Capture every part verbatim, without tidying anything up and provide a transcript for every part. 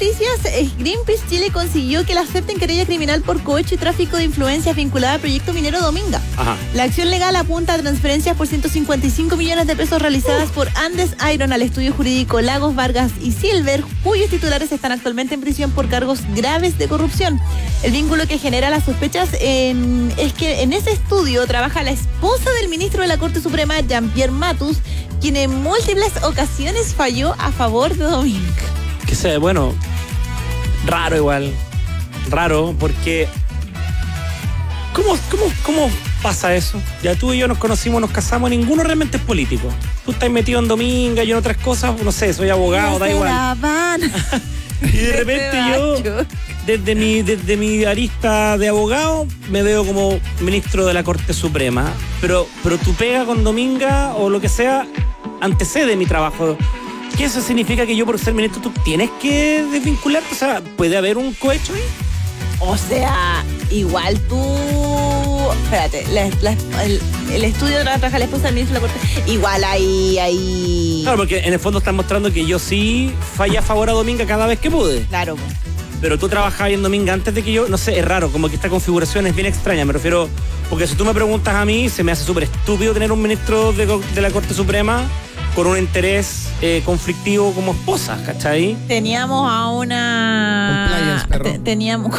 noticias, Greenpeace Chile consiguió que le acepten querella criminal por cohecho y tráfico de influencias vinculada al proyecto minero Dominga. Ajá. La acción legal apunta a transferencias por ciento cincuenta y cinco millones de pesos realizadas uh. por Andes Iron al estudio jurídico Lagos, Vargas y Silver, cuyos titulares están actualmente en prisión por cargos graves de corrupción. El vínculo que genera las sospechas en, es que en ese estudio trabaja la esposa del ministro de la Corte Suprema, Jean-Pierre Matus, quien en múltiples ocasiones falló a favor de Dominga. Que sea, bueno, raro igual, raro, porque ¿cómo, cómo, cómo pasa eso? Ya tú y yo nos conocimos, nos casamos, ninguno realmente es político. Tú estás metido en Dominga, yo en otras cosas, no sé, soy abogado, no da igual. Y de repente yo, desde mi, desde mi arista de abogado, me veo como ministro de la Corte Suprema, pero, pero tu pega con Dominga o lo que sea antecede mi trabajo. ¿Qué eso significa? Que yo por ser ministro tú tienes que desvincularte? O sea, ¿puede haber un cohecho ahí? O sea, igual tú... Espérate, la, la, el, el estudio de trabaja la esposa del ministro de la Corte. Igual ahí, ahí... Claro, porque en el fondo están mostrando que yo sí fallé a favor a Dominga cada vez que pude. Claro. Pero tú trabajabas en Dominga antes de que yo... No sé, es raro, como que esta configuración es bien extraña. Me refiero... Porque si tú me preguntas a mí, se me hace súper estúpido tener un ministro de, de la Corte Suprema con un interés eh, conflictivo como esposa, ¿cachai? Teníamos a una... Compliance, perro. Te, teníamos...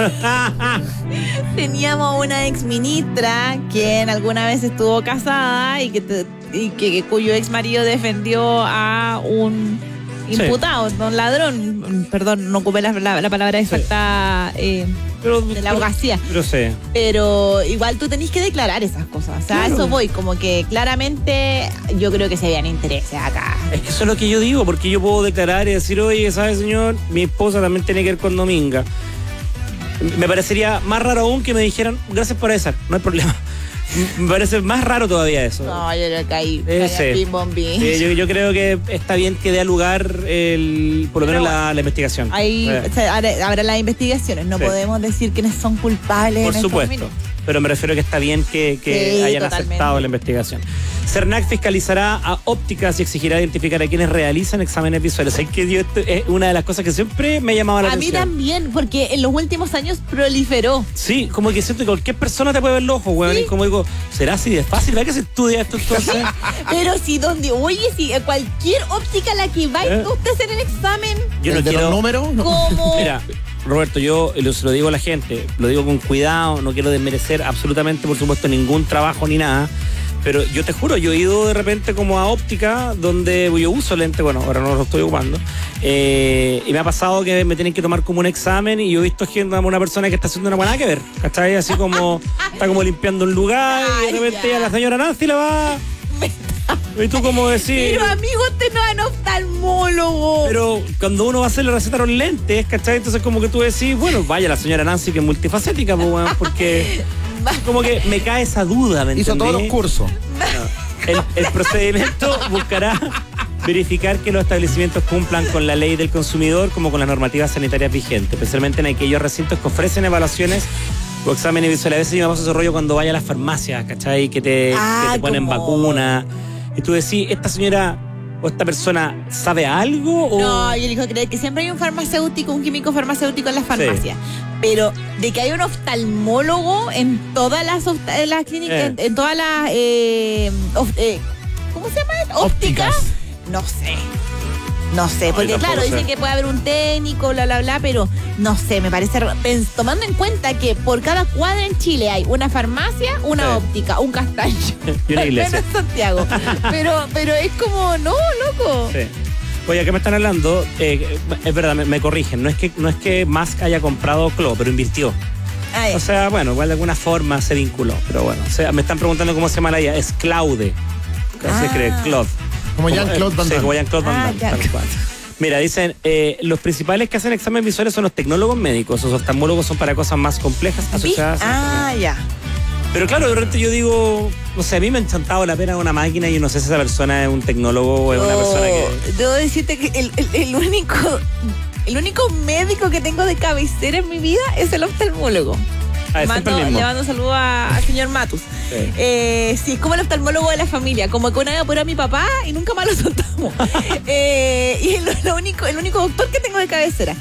teníamos a una ex ministra quien alguna vez estuvo casada y que, te, y que, que cuyo ex marido defendió a un imputado, sí. un ladrón. Perdón, no ocupé la, la, la palabra exacta... Sí. Eh, Pero, de la abogacía. Pero sé. Pero igual tú tenés que declarar esas cosas. O sea, claro. a eso voy. Como que claramente yo creo que se vean intereses acá. Es que eso es lo que yo digo, porque yo puedo declarar y decir, oye, ¿sabe, señor? Mi esposa también tiene que ver con Dominga. Me parecería más raro aún que me dijeran, gracias por esa, no hay problema. Me parece más raro todavía eso. No, yo creo que ahí sí. sí, yo, yo creo que está bien que dé lugar el, por lo menos la, la investigación. Ahí eh. o sea, habrá las investigaciones. No sí. podemos decir quiénes son culpables. Por en supuesto. Pero me refiero a que está bien que, que sí, hayan totalmente. aceptado la investigación. CERNAC fiscalizará a ópticas y exigirá identificar a quienes realizan exámenes visuales. Es que esto es una de las cosas que siempre me llamaba la a atención. A mí también, porque en los últimos años proliferó. Sí, como que siento que cualquier persona te puede ver los ojos, weón. ¿Sí? Y como digo, ¿será así de fácil? ¿Verdad que se estudia esto entonces? Pero si donde, oye, si cualquier óptica a la que va ¿Eh? usted a hacer el examen. Yo no ¿El quiero. de los números? ¿Cómo? Mira, Roberto, yo se lo digo a la gente, lo digo con cuidado, no quiero desmerecer absolutamente, por supuesto, ningún trabajo ni nada, pero yo te juro, yo he ido de repente como a óptica, donde yo uso lente, bueno, ahora no lo estoy ocupando, eh, y me ha pasado que me tienen que tomar como un examen y yo he visto gente, una persona que está haciendo una buena que ver, ¿cachai? Así como, está como limpiando un lugar y de repente a la señora Nancy le va... Y tú como decir... Pero amigo, usted no es un oftalmólogo. Pero cuando uno va a hacer la receta de los lentes, ¿cachai? Entonces como que tú decís, bueno, vaya la señora Nancy que es multifacética, pues, bueno, porque como que me cae esa duda, ¿me Hizo entendés? todos los cursos. No. El, el procedimiento buscará verificar que los establecimientos cumplan con la ley del consumidor como con las normativas sanitarias vigentes, especialmente en aquellos recintos que ofrecen evaluaciones o exámenes visuales. A veces yo me paso ese rollo cuando vaya a las farmacias, ¿cachai? Que te, ah, que te ponen como... vacuna. Y tú decís, ¿esta señora o esta persona sabe algo? O... No, yo digo que siempre hay un farmacéutico, un químico farmacéutico en las farmacias. Sí. Pero de que hay un oftalmólogo en todas las, las clínicas, eh. en, en todas las... Eh, of, eh, ¿Cómo se llama? ¿Ópticas? Ópticas. No sé. No sé, no, porque claro, dicen que puede haber un técnico, bla, bla, bla, pero no sé, me parece... Tomando en cuenta que por cada cuadra en Chile hay una farmacia, una sí. óptica, un castaño. Y una iglesia. En Santiago. pero, pero es como, no, loco. Sí. Oye, ¿a qué me están hablando? Eh, es verdad, me, me corrigen. No es que no es que Musk haya comprado Cloud, pero invirtió. Ay. O sea, bueno, igual de alguna forma se vinculó. Pero bueno, o sea, me están preguntando cómo se llama la I A. Es Claude. ¿Cómo ah. se cree? Cloud. Como Jean-Claude Van Damme. Sí, como Jean-Claude Van Damme, tal cual. Mira, dicen, eh, los principales que hacen exámenes visuales son los tecnólogos médicos. Los oftalmólogos son para cosas más complejas asociadas. Ah, ya. Pero claro, de repente yo digo, no sé, a mí me ha encantado la pena una máquina y no sé si esa persona es un tecnólogo o es una persona que... Debo decirte que el, el, el único el único médico que tengo de cabecera en mi vida es el oftalmólogo. Ah, mando, le mando un saludo a, al señor Matus. Sí. Eh, sí, es como el oftalmólogo de la familia. Como que una vez operó a mi papá y nunca más lo soltamos. eh, y es lo, lo único, el único doctor que tengo de cabecera.